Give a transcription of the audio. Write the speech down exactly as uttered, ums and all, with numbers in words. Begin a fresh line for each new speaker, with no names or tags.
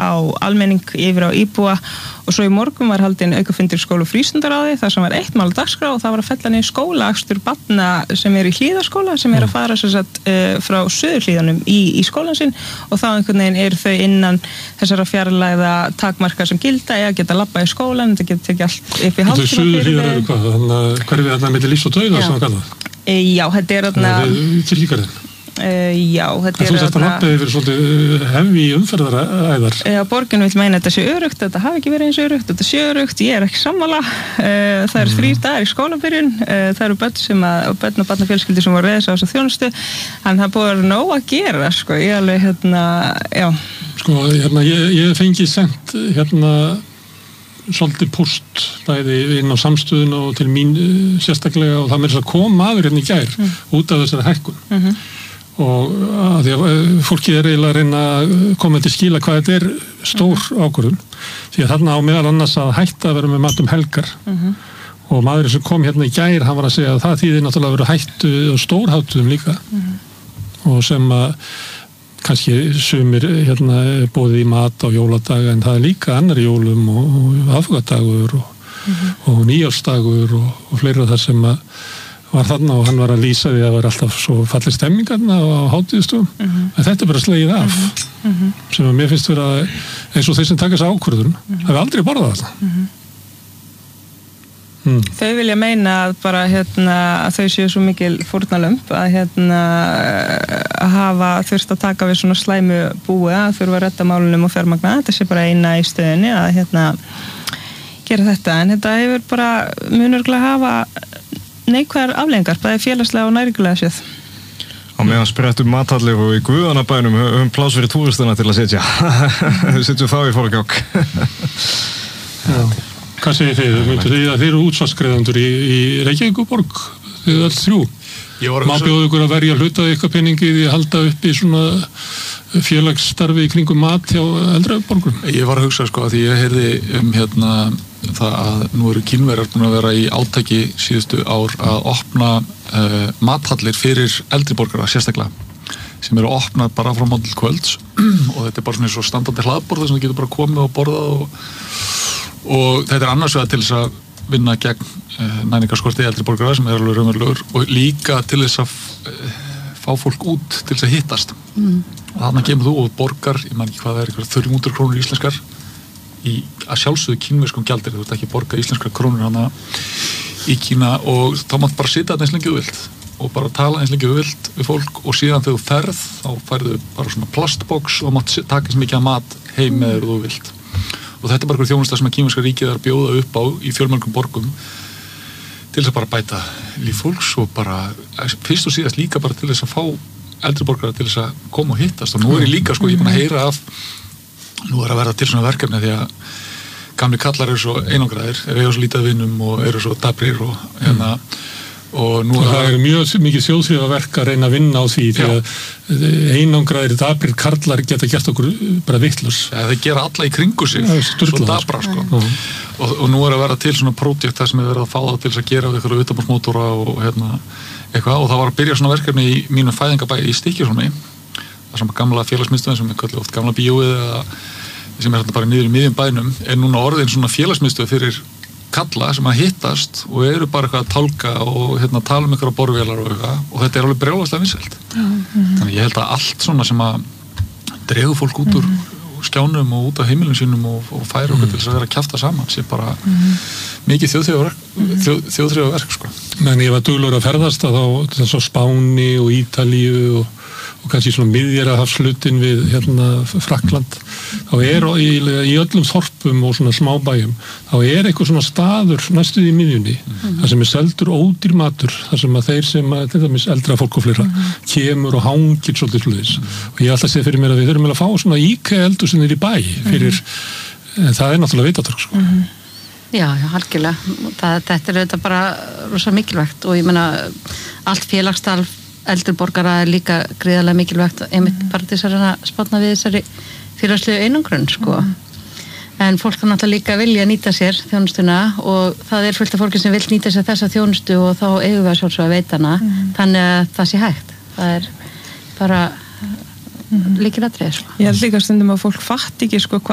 á almenning yfir á íbúa og svo í morgun var haldinn aukafundur í skóla- og frístundaráði þar sem var eitt mál á dagskrá og það var að fella niður skólaakstur barna sem eru í Hlíðaskóla sem eru að fara sem sagt, uh, frá Suðurhlíðanum í, í skólan sinn og þá einhvern veginn eru þau innan þessara fjarlægða takmarka sem gilda eða geta labbað í skólan, þetta getur tekið allt upp í hálftíma.
Suðurhlíðar eru hvað? Þannig að hverju við þarna milli lífs og dauða sem að kalla það?
E, já, þetta er þarna...
Til líkarðin?
Uh, já, þetta
er þú sett að lappa yfir svolítið hefði umferðaræðar.
Já, borgin vil meina þetta sé örugt, þetta hafi ekki verið eins örugt, þetta sé örugt, ég er ekki sammála. Uh, það eru mm. þrír dagar í skólabyrjun, uh, það eru börn sem að, og börn og barnafjölskyldur sem voru reyðis á þessa þjónustu, en það búið að vera nóg að gera, sko, ég alveg, hérna, já. Sko,
hérna, ég, ég fengi sent, hérna, svolítið post, bæði inn á samstöðun og til mín sérstaklega og það með þess að koma aður hérna í gær mm. út af þessari hækkun. Mm-hmm. Og að því að fólki er eiginlega að reyna að koma til skila hvað þetta er stór ákvörðun því að þarna á meðal annars að hætta að vera með mat um helgar uh-huh. og maðurinn sem kom hérna í gær hann var að segja að það þýðir náttúrulega að vera hættu og stórháttuðum líka uh-huh. og sem að kannski sumir hérna bóðið í mat á jóladaga en það er líka annar jólum og, og aðfugadagur og, uh-huh. og nýjársdagur og, og fleira þar sem að var þarna og hann var að lýsa því að það var alltaf svo fallið stemmingarna á hátíðistugum uh-huh. en þetta er bara slegið af uh-huh. sem að mér finnst vera eins og þeir sem taka þessa ákvörðun uh-huh. hafi aldrei borðað þetta uh-huh. hmm.
Þau vilja meina að bara hérna að þau séu svo mikil fórnarlömb að hérna að hafa þurft að taka við svona slæmu búi að þurfa að redda málunum og fjármagna þetta sé bara eina í stöðinni að hérna gera þetta en þetta hefur bara munurglega hafa neikvæðar afleiðingar, bæði félagslega og næringulega séð.
Á meðan sprettum mathallir og í Guðanabænum höfum pláss fyrir túristina til að setja. Setjum þá í fólkjálk.
Hvað segir þið? Þið, þið eru útsvarsgreiðandur í, í Reykjavíkurborg, þið eru alls þrjú. Má bjóðu ykkur að verja hluta ykkar peningi því að halda upp í svona félagsstarfi í kringum mat hjá eldri borgurum?
Ég var að hugsa sko að því ég heyrði um hérna það að nú eru Kínverjar búin að vera í átaki síðustu ár að opna uh, mathallir fyrir eldri borgara sérstaklega sem eru að opna bara frá morgun til kvölds og þetta er bara svona eins og standandi hlaðborð þar sem þú getur bara komið og borðað og, og þetta er annars vegar til þess að vinna gegn uh, næringarskorti eldri borgara sem er alveg raunverulegur og líka til þess að uh, fá fólk út til þess að hittast mm. og þannig kemur þú og borgar, ég man ekki hvað það er eitthvað þrjúhundruð krónur íslenskar í að sjálfsögðu kínverskum gjaldeyri, þú ert ekki að borga íslenskar krónur hana í Kína og þá mátt bara sitja eins lengi þú vilt og bara tala eins lengi þú vilt við fólk og síðan þegar þú ferð þá færðu bara svona plastbox og mátt taka eins mikið mat heim með þér þú vilt og þetta er bara einhver þjónusta sem að kínverska ríkið er að bjóða upp á í fjölmörgum borgum til þess að bara bæta líf fólks og bara fyrst og síðast líka bara til þess að fá eldri borgara til þess að koma og hittast og nú er ég líka sko, ég er búin að heyra af nú er að verða til svona verkefni því að gamli kallar eru svo einangraðir ef ég er svo lítið vinnum og eru svo dabrir og hérna og nú
og það er mjög mikið þjóðþrifaverk að reyna að vinna á því því að einangraðir dabrir karlar geta gert okkur bara vitlaus.
Ja, þeir gera alla í kringu sig svo dabra sko mm. og, og nú er að verða til svona prójekt þar sem er verið að fá það til þess að gera við eitthvað utanbúrsmótora og hérna eitthvað og það var að byrja svona verkefni í mínu fæðingabæi í Stykkishólmi það sem gamla félagsmiðstöðin sem við kallum oft gamla bíóið eða sem er hérna bara niður í miðjum bænum er núna orðin svona félagsmiðstöð fyrir kalla sem að hittast og eru bara eitthvað að tálka og hérna tala um eitthvað borvélar og eitthvað og þetta er alveg brjálæðislega vinsælt mm-hmm. þannig ég held að allt svona sem að dregur fólk út úr mm-hmm. skjánum og út af heimilum sínum og, og færa okkur mm-hmm. til þess að vera að kjafta saman sem bara mm-hmm. mikið þjóðþrifaverk mm-hmm. þjóð, þjóðþrifaverk sko.
Men ég var duglegur að ferðast að þá þess að Spáni og Ítalíu og og kannski svona miðjarðarhafslutin við hérna Frakkland þá er í, í öllum þorpum og svona smábæjum þá er eitthvað svona staður næstuð í miðjunni mm-hmm. þar sem er seldur ódýr matur þar sem að þeir sem að til dæmis eldra fólk og fleira mm-hmm. kemur og hangir svolítið sluðis mm-hmm. og ég alltaf sé fyrir mér að við þurfum að fá svona IKEA eldur sem er í bæ fyrir mm-hmm. það er náttúrulega vitatrökk sko.
mm-hmm. Já, já, algjörlega það, þetta er þetta bara rosa mikilvægt og ég meina allt félagsstarf eldri borgara er líka gríðarlega mikilvægt einmitt mm. bara til þess að spátna við þessari félagslegu einangrun sko. Mm. En fólk kann náttúrulega líka vilja nýta sér þjónustuna og það er fullt af fólki sem vil nýta sér þessa þjónustu og þá eigum við að sjálfsögða að veita hana mm. þannig að það sé hægt það er bara mm. líkilatrið sko.
Ég held líka stundum að fólk fatt ekki sko hvað